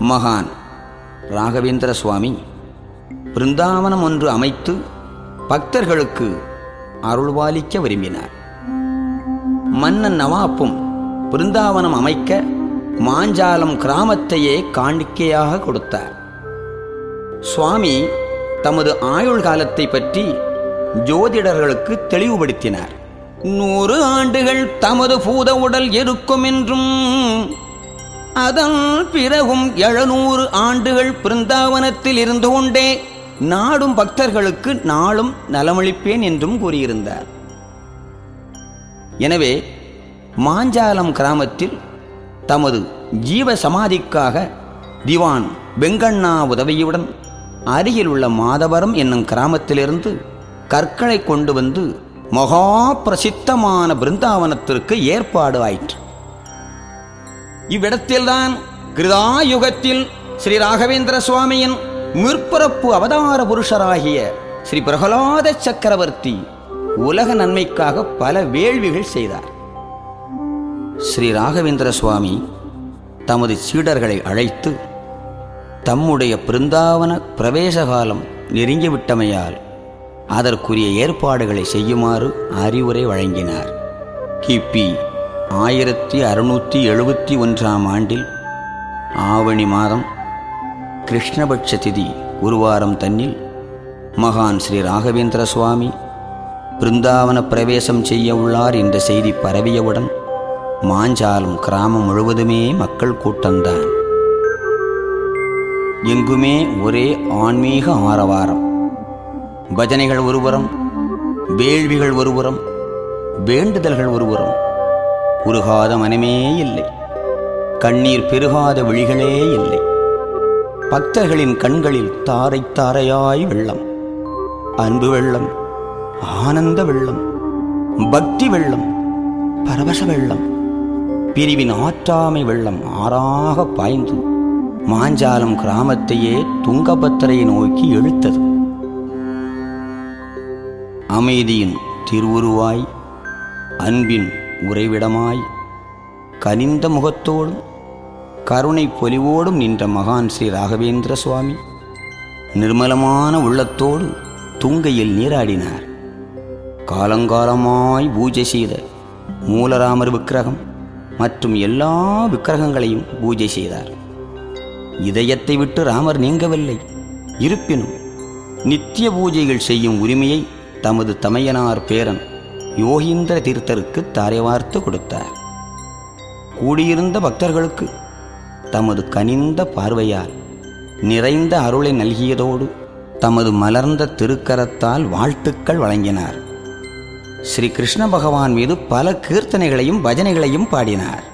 மகான் ராகவேந்திர சுவாமி பிருந்தாவனம் ஒன்று அமைத்து பக்தர்களுக்கு அருள்பாலிக்க விரும்பினார். மன்னன் நவாப்பும் பிருந்தாவனம் அமைக்க மாஞ்சாலம் கிராமத்தையே காணிக்கையாக கொடுத்தார். சுவாமி தமது ஆயுள் காலத்தை பற்றி ஜோதிடர்களுக்கு தெளிவுபடுத்தினார். 100 ஆண்டுகள் தமது பூத உடல் இருக்கும் என்றும் அதன் பிறகும் 700 ஆண்டுகள் பிருந்தாவனத்தில் இருந்து கொண்டே நாடும் பக்தர்களுக்கு நாளும் நலமளிப்பேன் என்றும் கூறியிருந்தார். எனவே மாஞ்சாலம் கிராமத்தில் தமது ஜீவ சமாதிக்காக திவான் வெங்கண்ணா உதவியுடன் அருகில் உள்ள மாதவரம் என்னும் கிராமத்திலிருந்து கற்களை கொண்டு வந்து மகா பிரசித்தமான பிருந்தாவனத்திற்கு ஏற்பாடு ஆயிற்று. இவ்விடத்தில்தான் கிருதாயுகத்தில் ஸ்ரீ ராகவேந்திர சுவாமியின் முற்பிறப்பு அவதார புருஷராகிய ஸ்ரீ பிரகலாத சக்கரவர்த்தி உலக நன்மைக்காக பல வேள்விகள் செய்தார். ஸ்ரீ ராகவேந்திர சுவாமி தமது சீடர்களை அழைத்து தம்முடைய பிருந்தாவன பிரவேச காலம் நெருங்கிவிட்டமையால் அதற்குரிய ஏற்பாடுகளை செய்யுமாறு அறிவுரை வழங்கினார். கிபி 1671 ஆண்டில் ஆவணி மாதம் கிருஷ்ணபட்ச திதி குருவாரம் தன்னில் மகான் ஸ்ரீ ராகவேந்திர சுவாமி பிருந்தாவன பிரவேசம் செய்ய உள்ளார் என்ற செய்தி பரவியவுடன் மாஞ்சாலம் கிராமம் முழுவதுமே மக்கள் கூட்டம்தான். எங்குமே ஒரே ஆன்மீக ஆரவாரம். பஜனைகள் ஒருபுறம், வேள்விகள் ஒருபுறம், வேண்டுதல்கள் ஒருபுறம். உருகாத மனமே இல்லை, கண்ணீர் பெருகாத விழிகளே இல்லை. பக்தர்களின் கண்களில் தாரை தாரையாய் வெள்ளம், அன்பு வெள்ளம், ஆனந்த வெள்ளம், பக்தி வெள்ளம், பரவச வெள்ளம், பிரிவின் ஆற்றாமை வெள்ளம் ஆறாக பாய்ந்து மாஞ்சாலம் கிராமத்தையே துங்கபத்திரையை நோக்கி இழுத்தது. அமைதியின் திருவுருவாய், அன்பின் உறைவிடமாய், கனிந்த முகத்தோடும் கருணை பொலிவோடும் நின்ற மகான் ஸ்ரீ ராகவேந்திர சுவாமி நிர்மலமான உள்ளத்தோடு துங்கையில் நீராடினார். காலங்காலமாய் பூஜை செய்த மூலராமர் விக்கிரகம் மற்றும் எல்லா விக்கிரகங்களையும் பூஜை செய்தார். இதயத்தை விட்டு ராமர் நீங்கவில்லை. இருப்பினும் நித்திய பூஜைகள் செய்யும் உரிமையை தமது தமையனார் பேரன் யோகீந்திர தீர்த்தருக்கு தாரைவார்த்து கொடுத்தார். கூடியிருந்த பக்தர்களுக்கு தமது கனிந்த பார்வையால் நிறைந்த அருளை நல்கியதோடு தமது மலர்ந்த திருக்கரத்தால் வாழ்த்துக்கள் வழங்கினார். ஸ்ரீ கிருஷ்ண பகவான் மீது பல கீர்த்தனைகளையும் பஜனைகளையும் பாடினார்.